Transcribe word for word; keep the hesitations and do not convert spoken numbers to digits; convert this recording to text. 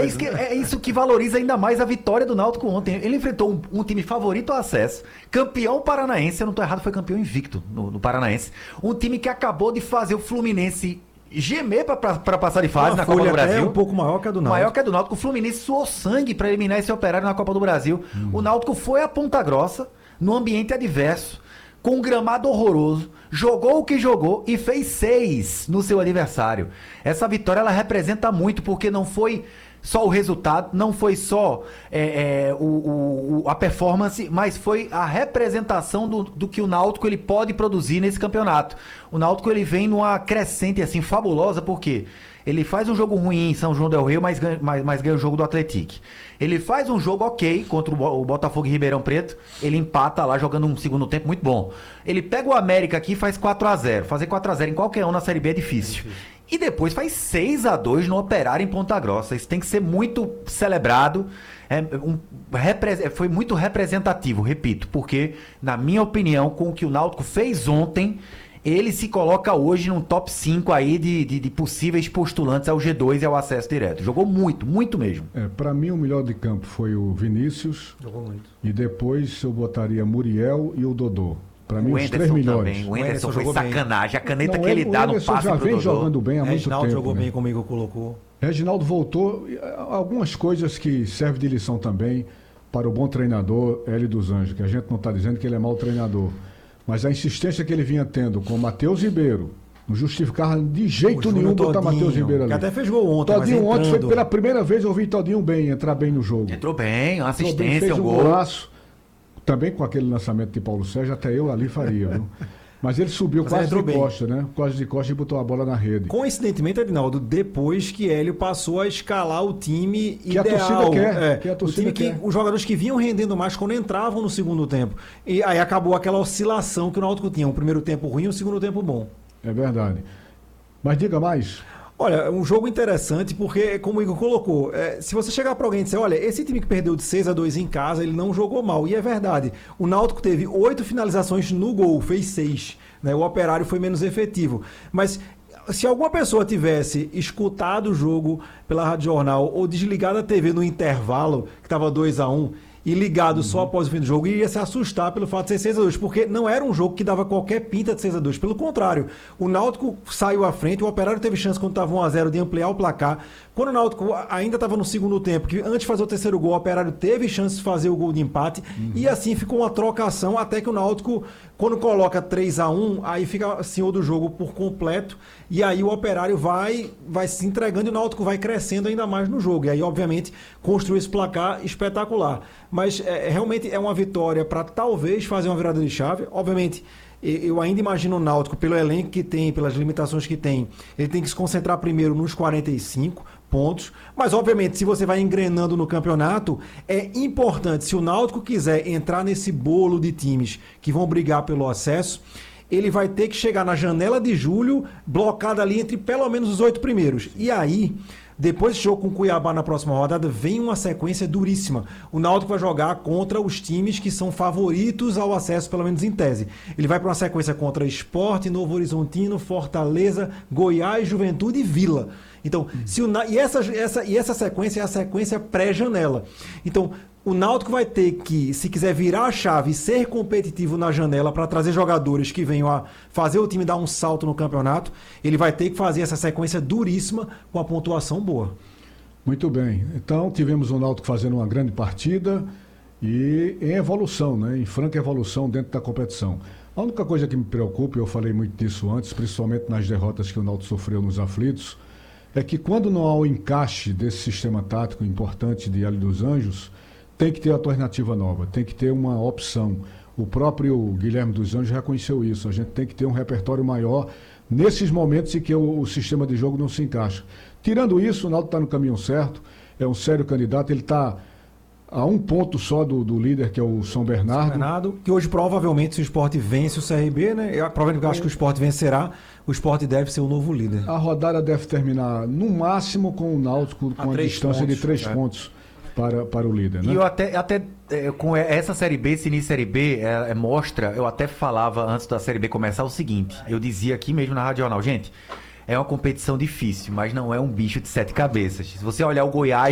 é, isso que, é isso que valoriza ainda mais a vitória do Náutico ontem. Ele enfrentou um, um time favorito ao acesso, campeão paranaense, eu não tô errado, foi campeão invicto no, no Paranaense. Um time que acabou de fazer o Fluminense gemer para passar de fase Uma na Copa do Brasil. É um pouco maior que a do Náutico. Maior que a do Náutico. O Fluminense suou sangue para eliminar esse Operário na Copa do Brasil. Hum. O Náutico foi a Ponta Grossa, no ambiente adverso, com um gramado horroroso, jogou o que jogou e fez seis no seu adversário. Essa vitória ela representa muito, porque não foi só o resultado, não foi só é, é, o, o, a performance, mas foi a representação do, do que o Náutico ele pode produzir nesse campeonato. O Náutico ele vem numa crescente assim, fabulosa, porque ele faz um jogo ruim em São João del Rei, mas ganha, mas, mas ganha o jogo do Atlético. Ele faz um jogo ok contra o Botafogo e Ribeirão Preto, ele empata lá jogando um segundo tempo muito bom. Ele pega o América aqui e faz quatro a zero. Fazer quatro a zero em qualquer um na Série B é difícil. É difícil. E depois faz seis a dois no Operário em Ponta Grossa. Isso tem que ser muito celebrado. É um, repre, foi muito representativo, repito, porque, na minha opinião, com o que o Náutico fez ontem, ele se coloca hoje num top cinco aí de, de, de possíveis postulantes ao G dois e ao acesso direto. Jogou muito, muito mesmo. É, para mim, o melhor de campo foi o Vinícius. Jogou muito. E depois eu botaria Muriel e o Dodô. Para mim, o os três melhores. Também. O Anderson foi sacanagem. Bem. A caneta Não, que ele, ele dá no passe já pro vem Dodô. jogando bem há muito Reginaldo tempo. jogou né? bem como o Igor colocou. Reginaldo voltou. Algumas coisas que servem de lição também para o bom treinador Hélio dos Anjos, que a gente não está dizendo que ele é mau treinador. Mas a insistência que ele vinha tendo com o Matheus Ribeiro, não justificava de jeito nenhum botar Matheus Ribeiro ali. Que até fez gol ontem, Todinho mas ontem foi pela primeira vez eu vi Todinho bem, entrar bem no jogo. Entrou bem, uma assistência, bem, fez um um gol. golaço. Também com aquele lançamento de Paulo Sérgio, até eu ali faria, viu? Mas ele subiu Mas quase de bem. costa, né? Quase de costa e botou a bola na rede. Coincidentemente, Edinaldo, depois que Hélio passou a escalar o time que ideal. A torcida quer, é, que a torcida o time quer. que os jogadores que vinham rendendo mais quando entravam no segundo tempo. E aí acabou aquela oscilação que o Náutico tinha. Um primeiro tempo ruim e um segundo tempo bom. É verdade. Mas diga mais. Olha, um jogo interessante porque, como o Igor colocou, é, se você chegar para alguém e dizer, olha, esse time que perdeu de seis a dois em casa, ele não jogou mal. E é verdade. O Náutico teve oito finalizações no gol, fez seis. Né? O Operário foi menos efetivo. Mas se alguma pessoa tivesse escutado o jogo pela Rádio Jornal ou desligado a T V no intervalo, que estava dois a um, e ligado uhum. só após o fim do jogo, iria se assustar pelo fato de ser seis a dois, porque não era um jogo que dava qualquer pinta de seis a dois. Pelo contrário, o Náutico saiu à frente, o Operário teve chance quando estava um a zero de ampliar o placar. Quando o Náutico ainda estava no segundo tempo, que antes de fazer o terceiro gol, o Operário teve chance de fazer o gol de empate, uhum. e assim ficou uma trocação até que o Náutico, quando coloca três a um, aí fica senhor do jogo por completo, e aí o Operário vai, vai se entregando e o Náutico vai crescendo ainda mais no jogo. E aí, obviamente, construiu esse placar espetacular. Mas é, realmente é uma vitória para talvez fazer uma virada de chave. Obviamente, eu ainda imagino o Náutico, pelo elenco que tem, pelas limitações que tem, ele tem que se concentrar primeiro nos quarenta e cinco pontos. Mas, obviamente, se você vai engrenando no campeonato, é importante, se o Náutico quiser entrar nesse bolo de times que vão brigar pelo acesso, ele vai ter que chegar na janela de julho, blocado ali entre pelo menos os oito primeiros. E aí, depois desse jogo com o Cuiabá na próxima rodada, vem uma sequência duríssima. O Náutico vai jogar contra os times que são favoritos ao acesso, pelo menos em tese. Ele vai para uma sequência contra Sport, Novo Horizontino, Fortaleza, Goiás, Juventude e Vila. Então, hum. se o, e, essa, essa, e essa sequência é a sequência pré-janela. Então, o Náutico vai ter que, se quiser virar a chave e ser competitivo na janela para trazer jogadores que venham a fazer o time dar um salto no campeonato, ele vai ter que fazer essa sequência duríssima com a pontuação boa. Muito bem. Então, tivemos o Náutico fazendo uma grande partida e em evolução, né? Em franca evolução dentro da competição. A única coisa que me preocupa, e eu falei muito disso antes, principalmente nas derrotas que o Náutico sofreu nos aflitos, é que quando não há o encaixe desse sistema tático importante de Hélio dos Anjos, tem que ter alternativa nova, tem que ter uma opção. O próprio Guilherme dos Anjos reconheceu isso. A gente tem que ter um repertório maior nesses momentos em que o, o sistema de jogo não se encaixa. Tirando isso, o Náutico está no caminho certo, é um sério candidato, ele está a um ponto só do, do líder, que é o São Bernardo. São Bernardo, que hoje provavelmente, se o Sport vence o C R B, né? Eu, provavelmente eu acho que o Sport vencerá, o Sport deve ser o novo líder. A rodada deve terminar, no máximo, com o Náutico com a, a distância pontos, de três é. pontos. Para, para o líder, né? E eu até, até é, com essa Série B, esse início Série B, é, é, mostra, eu até falava antes da Série B começar o seguinte, eu dizia aqui mesmo na Rádio Jornal, gente, é uma competição difícil, mas não é um bicho de sete cabeças. Se você olhar o Goiás